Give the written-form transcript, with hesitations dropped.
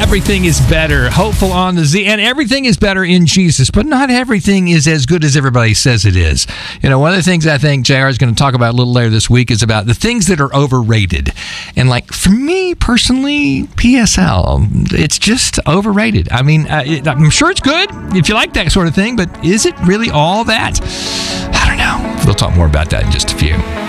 everything is better. Hopeful on the Z. And everything is better in Jesus, but not everything is as good as everybody says it is. You know, one of the things I think JR is going to talk about a little later this week is about the things that are overrated. And like, for me personally, PSL, it's just overrated. I mean, I'm sure it's good if you like that sort of thing, but is it really all that? I don't know. We'll talk more about that in just a few.